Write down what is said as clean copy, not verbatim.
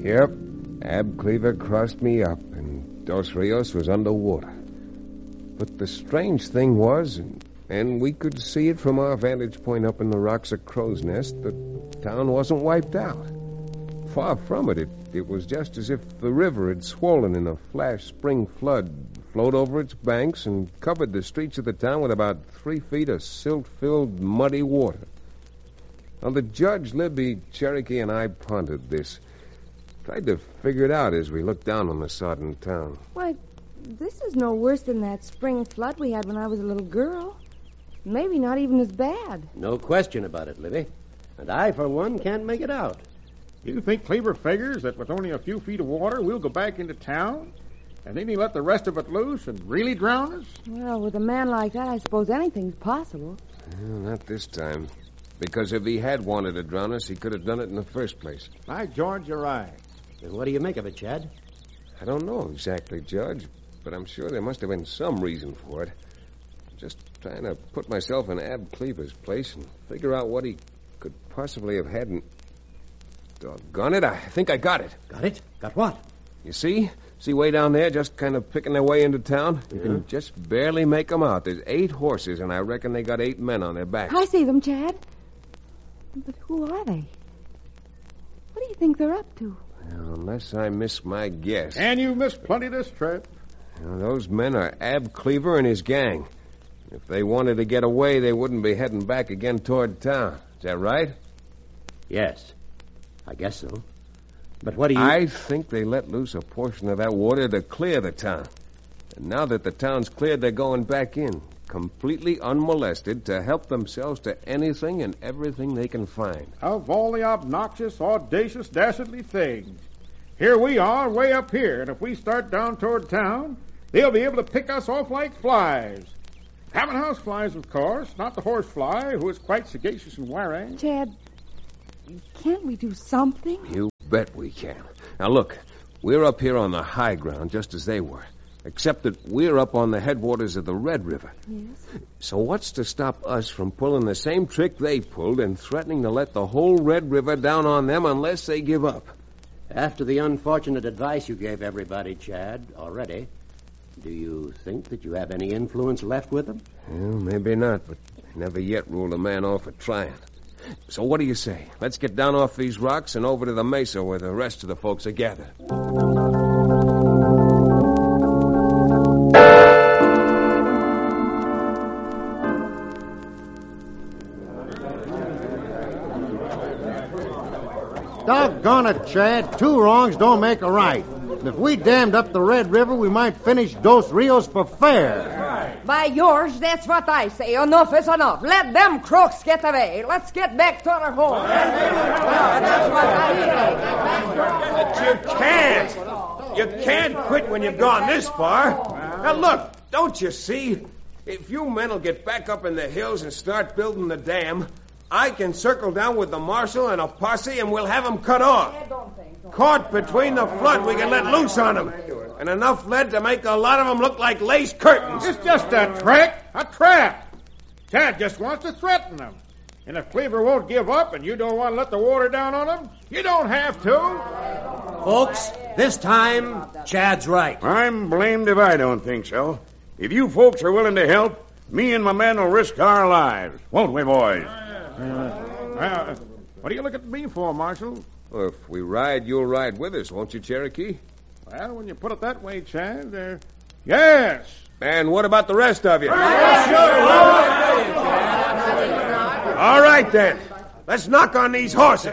Yep. Ab Cleaver crossed me up, and Dos Rios was underwater. But the strange thing was, and we could see it from our vantage point up in the rocks of Crow's Nest, the town wasn't wiped out. Far from it. It was just as if the river had swollen in a flash spring flood, flowed over its banks, and covered the streets of the town with about 3 feet of silt-filled, muddy water. Now, the judge, Libby, Cherokee, and I pondered this. Tried to figure it out as we looked down on the sodden town. Why, this is no worse than that spring flood we had when I was a little girl. Maybe not even as bad. No question about it, Libby. And I, for one, can't make it out. You think Cleaver figures that with only a few feet of water we'll go back into town? And then he let the rest of it loose and really drown us? Well, with a man like that, I suppose anything's possible. Well, not this time. Because if he had wanted to drown us, he could have done it in the first place. By George, you're right. And what do you make of it, Chad? I don't know exactly, Judge, but I'm sure there must have been some reason for it. I'm just trying to put myself in Ab Cleaver's place and figure out what he could possibly have had in... Doggone it, I think I got it. Got it? Got what? You see? See way down there, just kind of picking their way into town? You can just barely make them out. There's 8 horses, and I reckon they got 8 men on their backs. I see them, Chad. But who are they? What do you think they're up to? Well, unless I miss my guess. And you missed plenty this trip. Well, those men are Ab Cleaver and his gang. If they wanted to get away, they wouldn't be heading back again toward town. Is that right? Yes. I guess so. But what do you... I think they let loose a portion of that water to clear the town. And now that the town's cleared, they're going back in, completely unmolested, to help themselves to anything and everything they can find. Of all the obnoxious, audacious, dastardly things. Here we are, way up here, and if we start down toward town, they'll be able to pick us off like flies. Cabin house flies, of course, not the horse fly, who is quite sagacious and wary. Chad, can't we do something? You bet we can. Now, look, we're up here on the high ground just as they were, except that we're up on the headwaters of the Red River. Yes. So what's to stop us from pulling the same trick they pulled and threatening to let the whole Red River down on them unless they give up? After the unfortunate advice you gave everybody, Chad, already, do you think that you have any influence left with them? Well, maybe not, but I never yet ruled a man off for trying. So what do you say? Let's get down off these rocks and over to the mesa where the rest of the folks are gathered. Doggone it, Chad. 2 wrongs don't make a right. And if we dammed up the Red River, we might finish Dos Rios for fair. By yours, that's what I say. Enough is enough. Let them crooks get away. Let's get back to our home. That's what I say. But you can't quit when you've gone this far. Now, look, don't you see? If you men will get back up in the hills and start building the dam, I can circle down with the marshal and a posse, and we'll have them cut off. Caught between the flood, we can let loose on them. And enough lead to make a lot of them look like lace curtains. It's just a trick, a trap. Chad just wants to threaten them. And if Cleaver won't give up and you don't want to let the water down on him, you don't have to. Folks, this time, Chad's right. I'm blamed if I don't think so. If you folks are willing to help, me and my men will risk our lives. Won't we, boys? What do you look at me for, Marshal? Well, if we ride, you'll ride with us, won't you, Cherokee? Well, when you put it that way, Chad, yes. And what about the rest of you? All right, then. Let's knock on these horses.